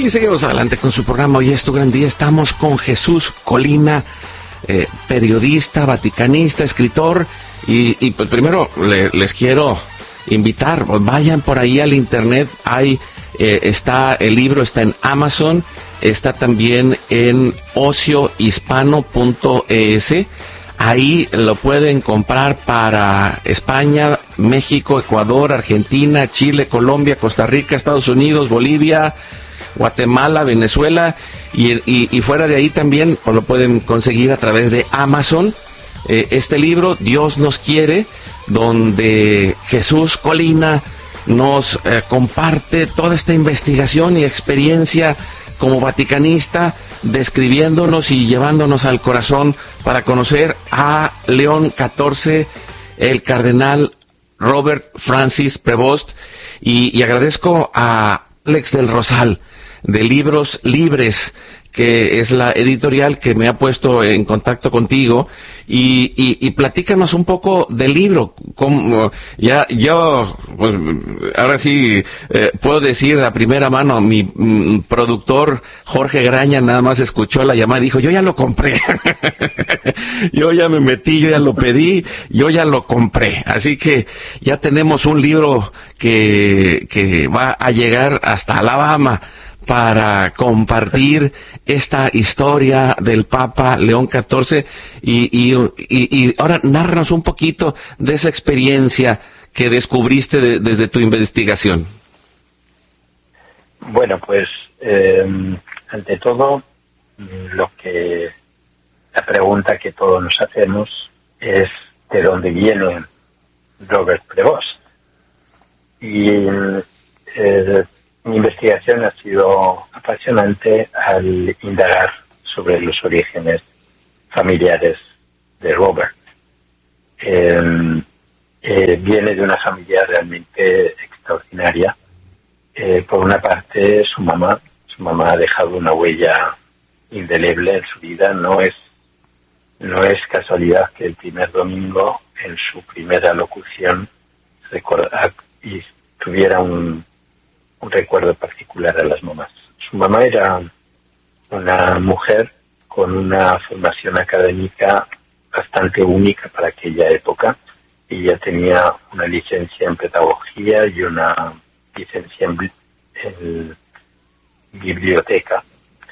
Y seguimos adelante con su programa. Hoy es tu gran día. Estamos con Jesús Colina, periodista, vaticanista, escritor. Y pues primero les quiero invitar, pues vayan por ahí al internet. Ahí está el libro, está en Amazon, está también en ociohispano.es. Ahí lo pueden comprar para España, México, Ecuador, Argentina, Chile, Colombia, Costa Rica, Estados Unidos, Bolivia, Guatemala, Venezuela y fuera de ahí también pues lo pueden conseguir a través de Amazon. Este libro, Dios nos quiere, donde Jesús Colina nos comparte toda esta investigación y experiencia como vaticanista, describiéndonos y llevándonos al corazón para conocer a León XIV, el cardenal Robert Francis Prevost, y agradezco a Alex del Rosal, de Libros Libres, que es la editorial que me ha puesto en contacto contigo, y platícanos un poco del libro. Como ya yo pues, ahora sí puedo decir a primera mano, mi productor Jorge Graña nada más escuchó la llamada y dijo, yo ya lo compré. Yo ya me metí, yo ya lo pedí, yo ya lo compré. Así que ya tenemos un libro que va a llegar hasta Alabama para compartir esta historia del Papa León XIV y ahora nárranos un poquito de esa experiencia que descubriste desde tu investigación. Bueno, pues ante todo la pregunta que todos nos hacemos es de dónde viene Robert Prevost. Y mi investigación ha sido apasionante al indagar sobre los orígenes familiares de Robert. Viene de una familia realmente extraordinaria. Por una parte, su mamá ha dejado una huella indeleble en su vida. No es casualidad que el primer domingo, en su primera locución, y tuviera un recuerdo particular a las mamás. Su mamá era una mujer con una formación académica bastante única para aquella época. Ella tenía una licencia en pedagogía y una licencia en biblioteca.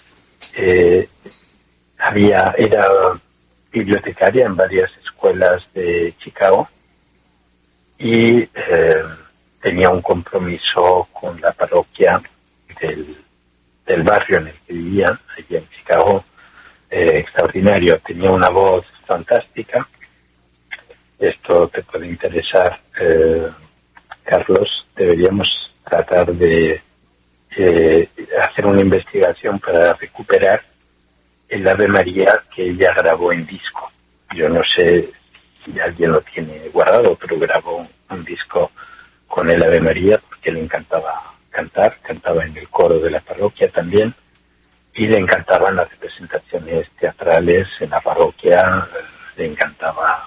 Era bibliotecaria en varias escuelas de Chicago y tenía un compromiso con la parroquia del barrio en el que vivía, allí en Chicago, extraordinario. Tenía una voz fantástica. Esto te puede interesar, Carlos. Deberíamos tratar de hacer una investigación para recuperar el Ave María que ella grabó en disco. Yo no sé si alguien lo tiene guardado, pero grabó un disco con el Ave María porque le encantaba cantaba en el coro de la parroquia también, y le encantaban las representaciones teatrales en la parroquia, le encantaba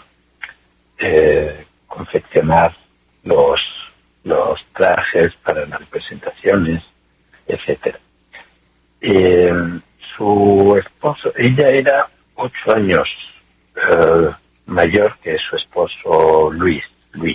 confeccionar los trajes para las representaciones, etcétera. Su esposo, ella era 8 años mayor que su esposo Luis.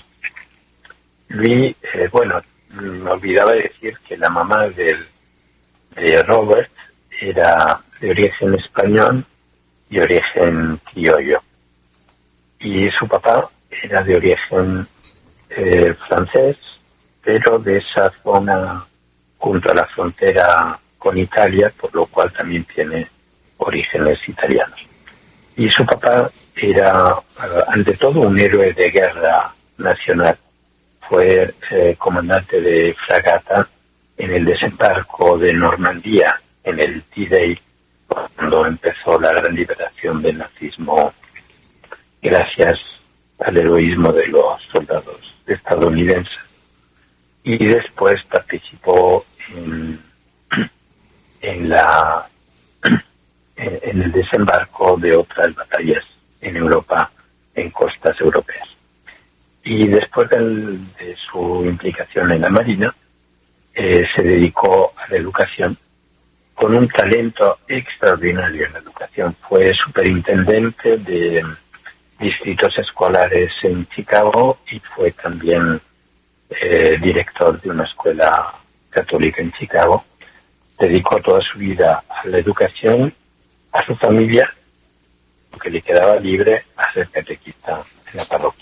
Bueno, me olvidaba decir que la mamá de Robert era de origen español y origen criollo. Y su papá era de origen francés, pero de esa zona junto a la frontera con Italia, por lo cual también tiene orígenes italianos. Y su papá era, ante todo, un héroe de guerra nacional. Fue comandante de fragata en el desembarco de Normandía, en el D-Day, cuando empezó la gran liberación del nazismo, gracias al heroísmo de los soldados estadounidenses. Y después participó en el desembarco de otras batallas en Europa, en costas europeas. Y después de su implicación en la Marina, se dedicó a la educación con un talento extraordinario en la educación. Fue superintendente de distritos escolares en Chicago y fue también director de una escuela católica en Chicago. Dedicó toda su vida a la educación, a su familia, lo que le quedaba libre a ser catequista en la parroquia.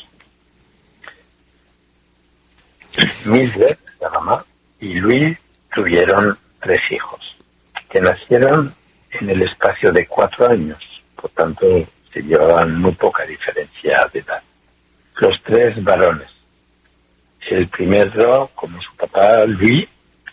Mildred, la mamá, y Louis tuvieron 3 hijos, que nacieron en el espacio de 4 años, por tanto se llevaban muy poca diferencia de edad. Los 3 varones. El primero, como su papá, Louis,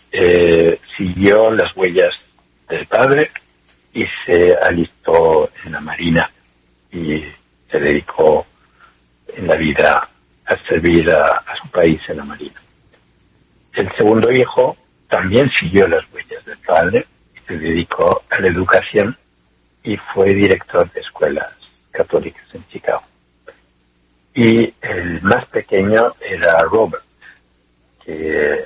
siguió las huellas del padre y se alistó en la marina y se dedicó en la vida a servir a su país en la marina. El segundo hijo también siguió las huellas del padre, se dedicó a la educación y fue director de escuelas católicas en Chicago. Y el más pequeño era Robert, que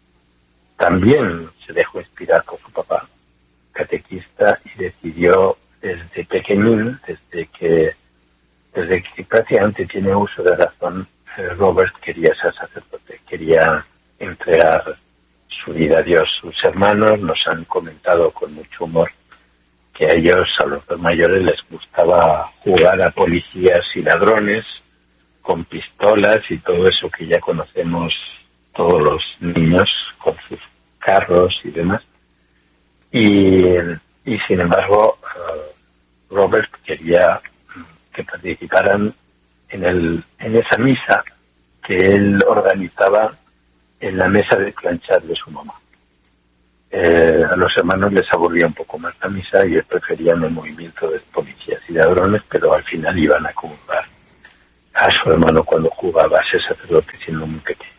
también se dejó inspirar por su papá, catequista, y decidió desde pequeñín, desde que prácticamente tiene uso de razón, Robert quería ser sacerdote, quería entregar su vida a Dios. Sus hermanos nos han comentado con mucho humor que a ellos, a los 2 mayores, les gustaba jugar a policías y ladrones con pistolas y todo eso que ya conocemos todos los niños con sus carros y demás. Y sin embargo, Robert quería que participaran en esa misa que él organizaba en la mesa de planchar de su mamá. A los hermanos les aburría un poco más la misa y preferían el movimiento de policías y ladrones, pero al final iban a comulgar a su hermano cuando jugaba a ser sacerdote siendo muy pequeño.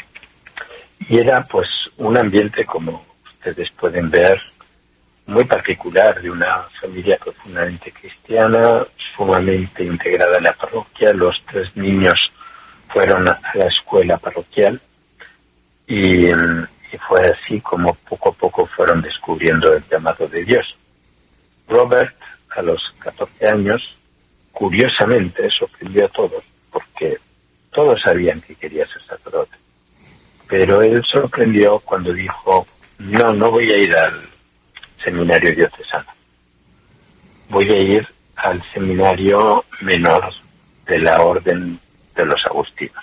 Y era pues un ambiente, como ustedes pueden ver, muy particular, de una familia profundamente cristiana, sumamente integrada en la parroquia. Los 3 niños fueron a la escuela parroquial y fue así como poco a poco fueron descubriendo el llamado de Dios. Robert, a los 14 años, curiosamente sorprendió a todos, porque todos sabían que quería ser sacerdote. Pero él sorprendió cuando dijo, no voy a ir al seminario diocesano. Voy a ir al seminario menor de la Orden de los Agustinos.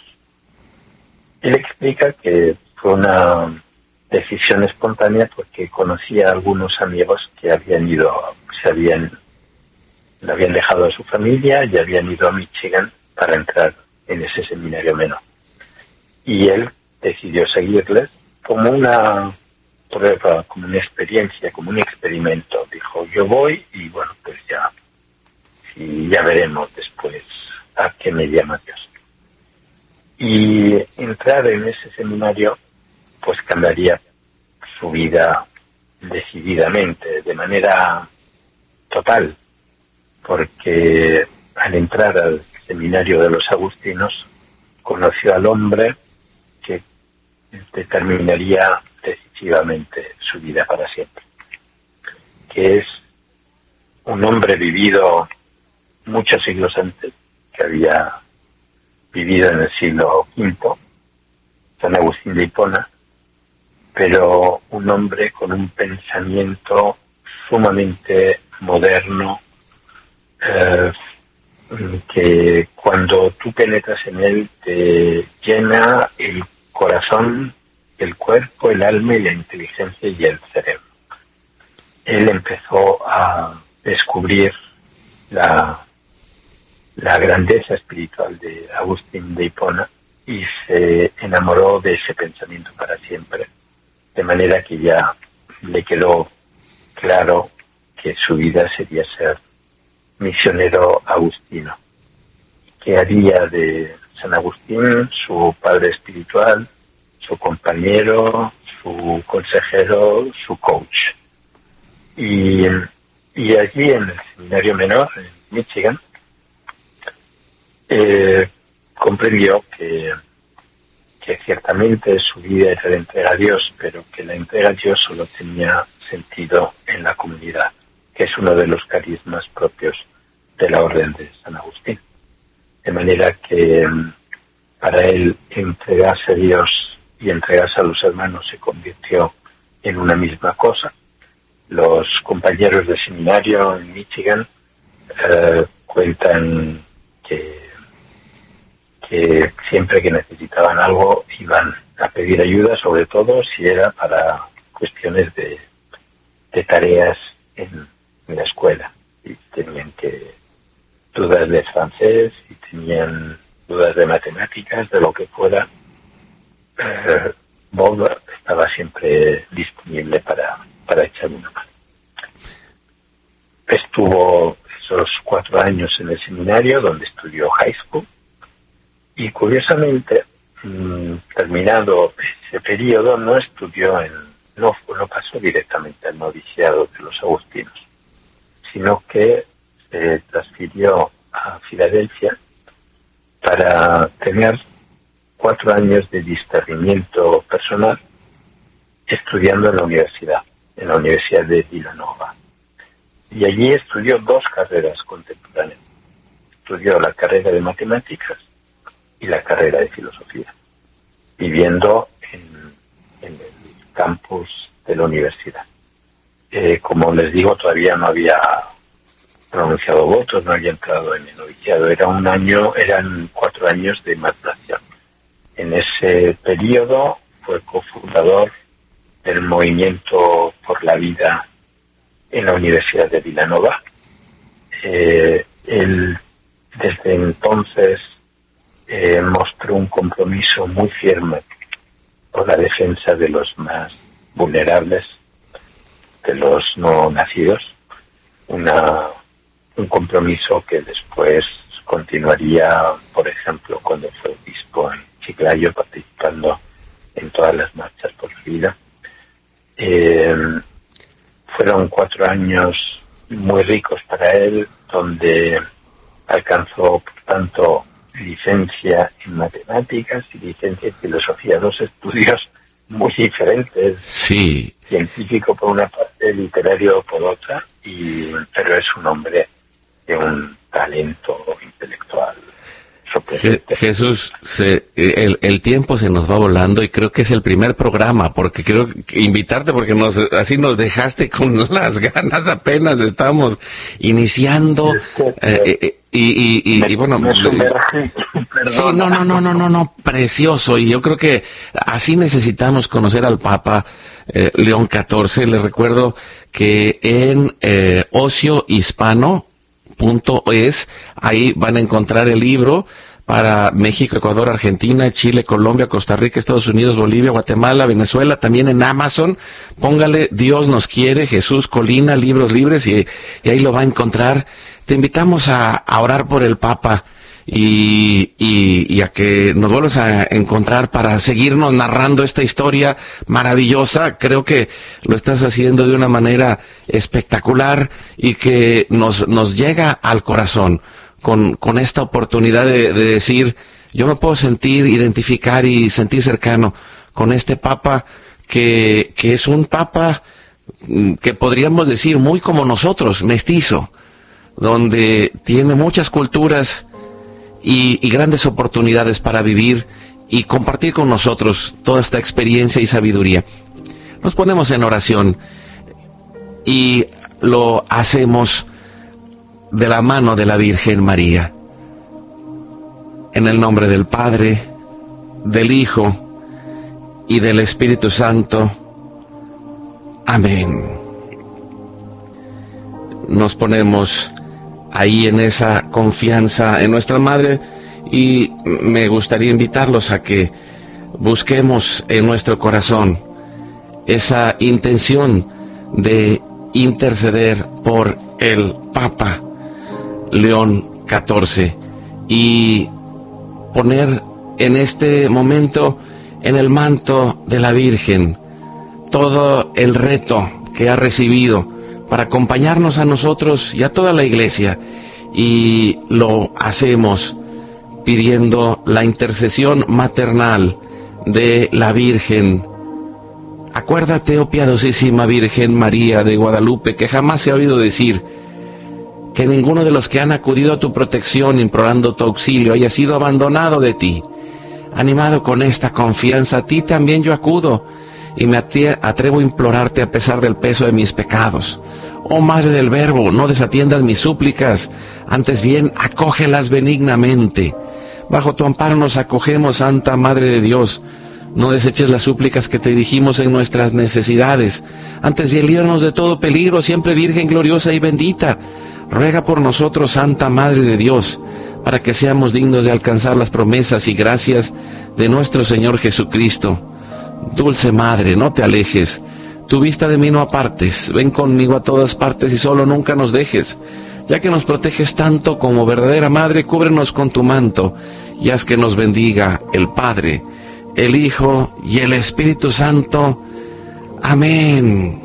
Él explica que fue una decisión espontánea porque conocía a algunos amigos que le habían dejado a su familia y habían ido a Michigan para entrar en ese seminario menor. Y él decidió seguirles como una prueba, como una experiencia, como un experimento. Dijo, yo voy y bueno, pues ya veremos después a qué me llama Dios. Y entrar en ese seminario pues cambiaría su vida decididamente, de manera total, porque al entrar al seminario de los agustinos conoció al hombre que determinaría decisivamente su vida para siempre, que es un hombre vivido muchos siglos antes, que había vivido en el siglo V, San Agustín de Hipona, pero un hombre con un pensamiento sumamente moderno, que cuando tú penetras en él te llena el corazón, el cuerpo, el alma y la inteligencia y el cerebro. Él empezó a descubrir la grandeza espiritual de Agustín de Hipona y se enamoró de ese pensamiento para siempre, de manera que ya le quedó claro que su vida sería ser misionero agustino, que haría de San Agustín su padre espiritual, su compañero, su consejero, su coach. Y allí en el seminario menor, en Michigan, comprendió que ciertamente su vida era la entrega a Dios, pero que la entrega a Dios solo tenía sentido en la comunidad, que es uno de los carismas propios de la Orden de San Agustín. De manera que para él entregarse a Dios y entregarse a los hermanos se convirtió en una misma cosa. Los compañeros de seminario en Michigan cuentan que siempre que necesitaban algo iban a pedir ayuda, sobre todo si era para cuestiones de tareas en la escuela. Y tenían dudas de francés y tenían dudas de matemáticas, de lo que fuera. Bob estaba siempre disponible para echar una mano. Estuvo esos 4 años en el seminario, donde estudió high school, y curiosamente, terminado ese periodo, no pasó directamente al noviciado de los agustinos, sino que se transfirió a Filadelfia para tener 4 años de discernimiento personal estudiando en la Universidad de Villanova. Y allí estudió 2 carreras contemporáneas. Estudió la carrera de matemáticas y la carrera de filosofía, viviendo en el campus de la universidad. Como les digo, todavía no había pronunciado votos, no había entrado en el noviciado. Eran 4 años de maduración. En ese periodo fue cofundador del Movimiento por la Vida en la Universidad de Villanova. Él desde entonces mostró un compromiso muy firme por la defensa de los más vulnerables, de los no nacidos, un compromiso que después continuaría, por ejemplo, cuando fue obispo en Chiclayo, participando en todas las marchas por la vida. Fueron 4 años muy ricos para él, donde alcanzó, por tanto, licencia en matemáticas y licencia en filosofía, 2 estudios muy diferentes. Sí. Científico por una parte, literario por otra, pero es un hombre de un talento intelectual sorprendente. Jesús, el tiempo se nos va volando y creo que es el primer programa, porque creo que invitarte, porque así nos dejaste con las ganas, apenas estamos iniciando. Y bueno, sí, no, precioso, y yo creo que así necesitamos conocer al Papa León XIV. Les recuerdo que en ociohispano.es, ahí van a encontrar el libro para México, Ecuador, Argentina, Chile, Colombia, Costa Rica, Estados Unidos, Bolivia, Guatemala, Venezuela. También en Amazon, póngale Dios nos quiere, Jesús Colina, libros libres, y ahí lo va a encontrar. Te invitamos a orar por el Papa y a que nos vuelvas a encontrar para seguirnos narrando esta historia maravillosa. Creo que lo estás haciendo de una manera espectacular y que nos llega al corazón con esta oportunidad de decir, yo me puedo identificar y sentir cercano con este Papa que es un Papa que podríamos decir muy como nosotros, mestizo, donde tiene muchas culturas y grandes oportunidades para vivir y compartir con nosotros toda esta experiencia y sabiduría. Nos ponemos en oración y lo hacemos de la mano de la Virgen María. En el nombre del Padre, del Hijo y del Espíritu Santo. Amén. Nos ponemos ahí en esa confianza en nuestra Madre y me gustaría invitarlos a que busquemos en nuestro corazón esa intención de interceder por el Papa León XIV y poner en este momento en el manto de la Virgen todo el reto que ha recibido para acompañarnos a nosotros y a toda la Iglesia, y lo hacemos pidiendo la intercesión maternal de la Virgen, Acuérdate, oh piadosísima Virgen María de Guadalupe, que jamás se ha oído decir que ninguno de los que han acudido a tu protección implorando tu auxilio haya sido abandonado de ti. Animado con esta confianza, a ti también yo acudo y me atrevo a implorarte a pesar del peso de mis pecados. Oh Madre del Verbo, no desatiendas mis súplicas, antes bien acógelas benignamente. Bajo tu amparo nos acogemos, Santa Madre de Dios. No deseches las súplicas que te dirigimos en nuestras necesidades. Antes bien, líbranos de todo peligro, siempre Virgen gloriosa y bendita. Ruega por nosotros, Santa Madre de Dios, para que seamos dignos de alcanzar las promesas y gracias de nuestro Señor Jesucristo. Dulce Madre, no te alejes. Tu vista de mí no apartes. Ven conmigo a todas partes y solo nunca nos dejes. Ya que nos proteges tanto como verdadera Madre, cúbrenos con tu manto y haz que nos bendiga el Padre, el Hijo y el Espíritu Santo. Amén.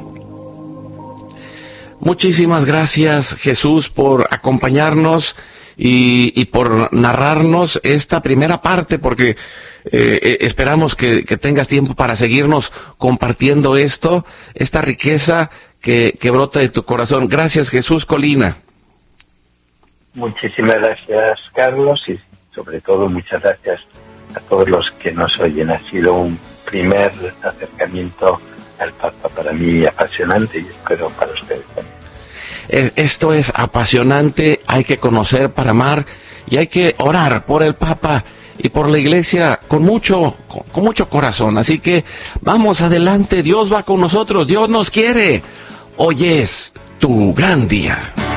Muchísimas gracias, Jesús, por acompañarnos y por narrarnos esta primera parte, porque esperamos que tengas tiempo para seguirnos compartiendo esta riqueza que brota de tu corazón. Gracias, Jesús Colina. Muchísimas gracias, Carlos, y sobre todo muchas gracias a todos los que nos oyen. Ha sido un primer acercamiento al Papa para mí apasionante y espero para ustedes también. Esto es apasionante, hay que conocer para amar y hay que orar por el Papa y por la Iglesia con mucho corazón. Así que vamos adelante, Dios va con nosotros, Dios nos quiere. Hoy es tu gran día.